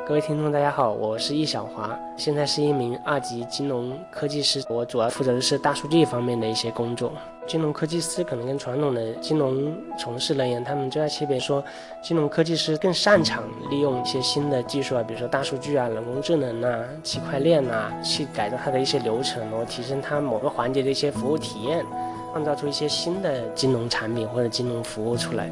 各位听众大家好，我是易小华，现在是一名2级金融科技师，我主要负责的是大数据方面的一些工作。金融科技师可能跟传统的金融从事人员他们最大区别说，金融科技师更擅长利用一些新的技术啊，比如说大数据啊、人工智能啊、区块链啊，去改造它的一些流程，然后提升它某个环节的一些服务体验，创造出一些新的金融产品或者金融服务出来。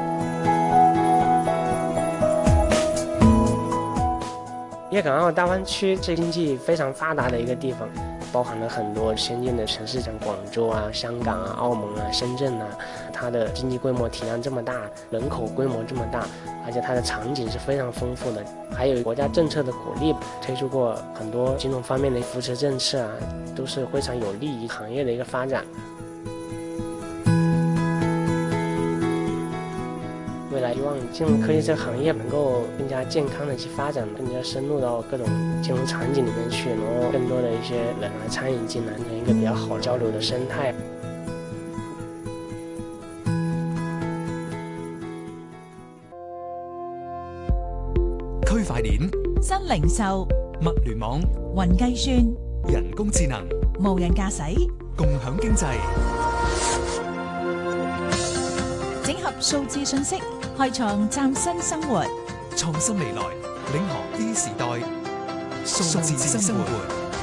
粤港澳大湾区是经济非常发达的一个地方，包含了很多先进的城市，像广州啊、香港啊、澳门啊、深圳啊，它的经济规模体量这么大，人口规模这么大，而且它的场景是非常丰富的，还有国家政策的鼓励，推出过很多金融方面的扶持政策啊，都是非常有利于行业的一个发展。未来希望金融科技这个行业能够更加健康的去发展，更加深入到各种金融场景里面去，然后更多的一些人来参与进来，一个比较好交流的生态。 區塊鏈、 新零售、 物聯網、 雲計算、 人工智能、 無人駕駛、 共享經濟， 整合數字信息，開創嶄新生活， 創新未來，領航 E 時代，數字生活。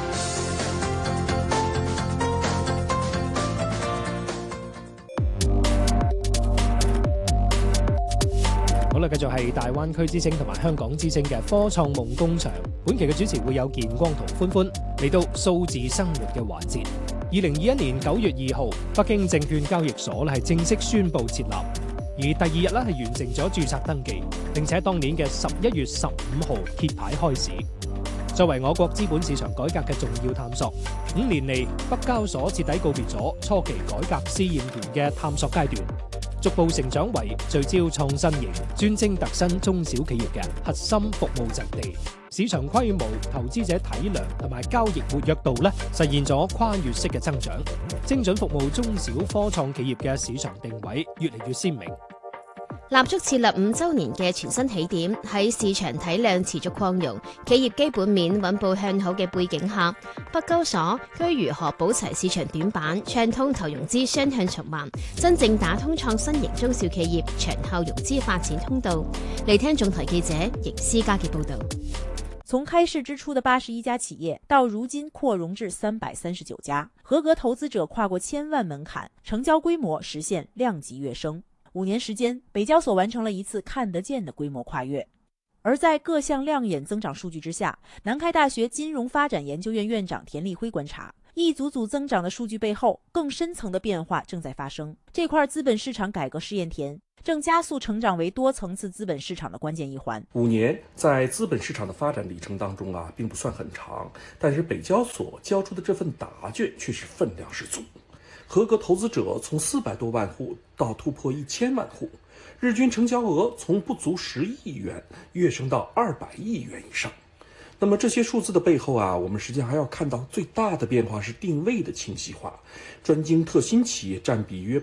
好啦，繼續係大灣區之星同埋香港之星嘅科創夢工場。本期嘅主持會有健光同歡歡，嚟到數字生活嘅環節。2021年9月2號，北京證券交易所係正式宣布設立，而第2日咧係完成咗註冊登記，並且當年嘅11月15號揭牌開市。作為我國資本市場改革嘅重要探索，5年嚟北交所徹底告別咗初期改革試驗權嘅探索階段，逐步成長為聚焦創新型、專精特新中小企業嘅核心服務陣地。市場規模、投資者體量同埋交易活躍度咧，實現咗跨越式嘅增長，精準服務中小科創企業嘅市場定位越嚟越鮮明。 立足設立5週年嘅全新起點，喺市場體量持續擴容、企業基本面穩步向好嘅背景下，北交所居如何保齊市場短板，暢通投融資雙向循環，真正打通創新型中小企業長效融資發展通道。嚟聽總台記者邢思嘉嘅報導。 從開市之初的81家企業，到如今擴容至339家，合格投資者跨過1000萬門檻，成交規模實現量級躍升。5年時間，北交所完成了一次看得見的規模跨越。而在各項亮眼增長數據之下，南開大學金融發展研究院院長田立輝觀察，一組組增長的數據背後，更深層的變化正在發生。這塊資本市場改革試驗田正加速成長為多層次資本市場的關鍵一環。 5年在資本市場的發展里程當中並不算很長，但是北交所交出的這份答卷卻是分量十足。合格投資者從400多萬戶到突破1000萬戶，日均成交額從不足10億元躍升到200億元以上。那麼這些數字的背後我們實際上還要看到最大的變化是定位的清晰化，專精特新企業佔比約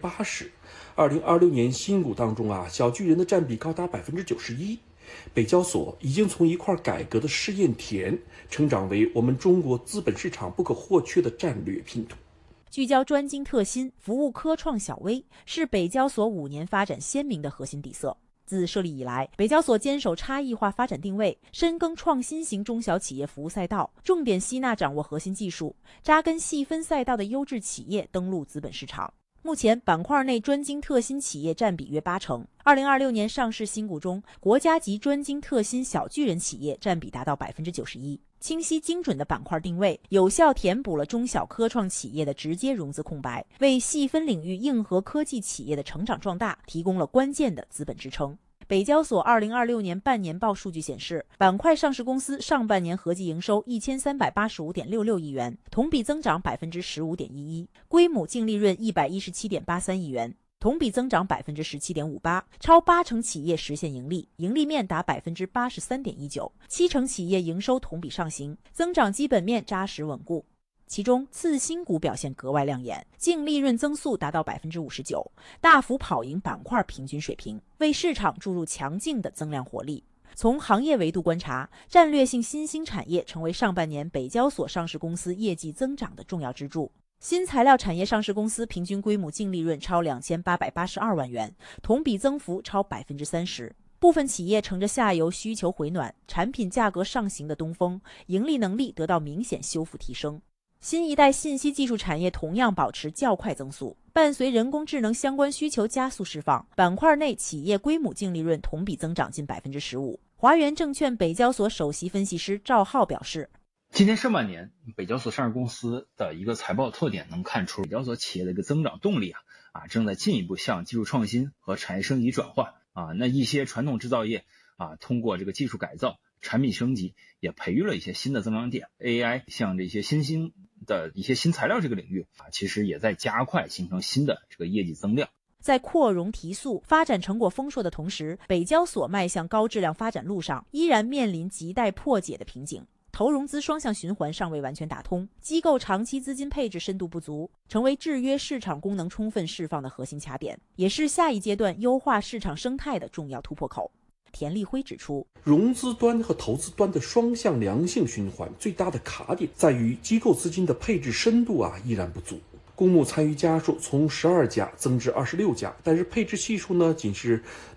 80%。2026年新股當中小巨人的佔比高達91%。北交所已經從一塊改革的試驗田，成長為我們中國資本市場不可或缺的戰略拼圖。 聚焦專精特新，服務科創小微，是北交所5年發展鮮明的核心底色。自設立以來，北交所堅守差異化發展定位，深耕創新型中小企業服務賽道，重點吸納掌握核心技術，扎根細分賽道的優質企業登陸資本市場。目前板塊內專精特新企業佔比約80%。2026年上市新股中，國家級專精特新小巨人企業佔比達到91%。清晰精準的板塊定位，有效填補了中小科創企業的直接融資空白，為細分領域硬核科技企業的成長壯大提供了關鍵的資本支撐。北交所2026年半年報數據顯示，板塊上市公司上半年合計營收1385.66億元，同比增長15.11%，歸母淨利潤117.83億元，同比增長17.58%，超80%企業實現盈利，盈利面達83.19%，70%企業營收同比上行，增長基本面扎實穩固。其中次新股表現格外亮眼，淨利潤增速達到59%，大幅跑贏板塊平均水平，為市場注入強勁的增量活力。 从行业维度观察，战略性新兴产业成为上半年北交所上市公司业绩增长的重要支柱。新材料产业上市公司平均规模净利润超2882万元，同比增幅超30%。部分企业乘着下游需求回暖、产品价格上行的东风，盈利能力得到明显修复提升。新一代信息技术产业同样保持较快增速，伴随人工智能相关需求加速释放，板块内企业规模净利润同比增长近15%。华源证券北交所首席分析师赵浩表示， 今年上半年北交所上市公司的一个财报特点能看出北交所企业的一个增长动力正在进一步向技术创新和产业升级转换那一些传统制造业通过这个技术改造、产品升级，也培育了一些新的增长点。 AI 像这些新兴的一些新材料这个领域其实也在加快形成新的这个业绩增量。 在扩容提速、发展成果丰硕的同时，北交所迈向高质量发展路上依然面临亟待破解的瓶颈。投融资双向循环尚未完全打通，机构长期资金配置深度不足，成为制约市场功能充分释放的核心卡点，也是下一阶段优化市场生态的重要突破口。田立辉指出， 融资端和投资端的双向良性循环最大的卡点在于机构资金的配置深度依然不足。公募参与家数从12家增至26家，但是配置系数呢仅是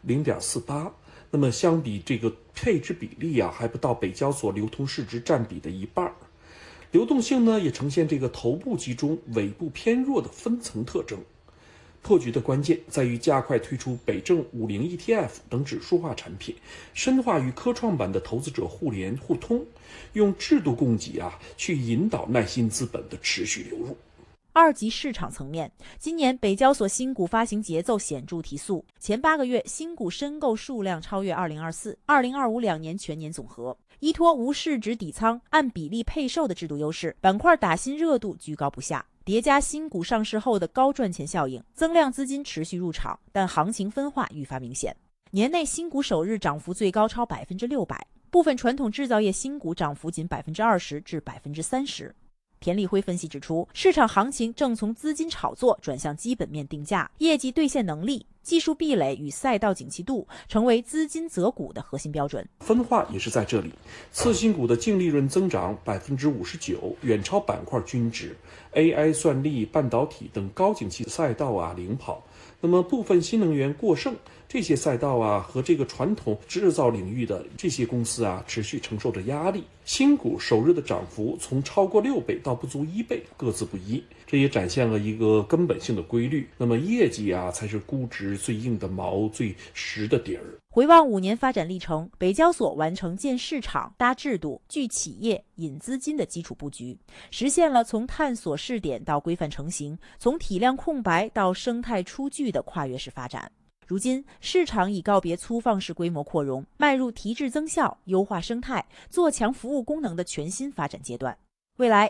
0.48。那么相比这个配置比例还不到北交所流通市值占比的一半。流动性呢也呈现这个头部集中、尾部偏弱的分层特征。破局的关键在于加快推出北证50 ETF 等指数化产品，深化与科创板的投资者互联互通，用制度供给去引导耐心资本的持续流入。 二级市场层面，今年北交所新股发行节奏显著提速，前8个月新股申购数量超越2024、2025两年全年总和。依托无市值底仓、按比例配售的制度优势，板块打新热度居高不下，叠加新股上市后的高赚钱效应，增量资金持续入场，但行情分化愈发明显。年内新股首日涨幅最高超600%，部分传统制造业新股涨幅仅20%至30%。田立辉分析指出，市场行情正从资金炒作转向基本面定价，业绩兑现能力、技术壁垒与赛道景气度成为资金择股的核心标准。 分化也是在这里，次新股的净利润增长59%，远超板块均值。AI、算力、半导体等高景气赛道领跑。那么部分新能源过剩，这些赛道和这个传统制造领域的这些公司持续承受着压力。新股首日的涨幅从超过6倍到不足1倍，各自不一，这也展现了一个根本性的规律。那么业绩才是估值最硬的毛、最实的底儿。 回望5年发展历程，北交所完成建市场、搭制度、聚企业、引资金的基础布局，实现了从探索试点到规范成型，从体量空白到生态出具的跨越式发展。如今，市场已告别粗放式规模扩容，迈入提质增效、优化生态、做强服务功能的全新发展阶段。未来，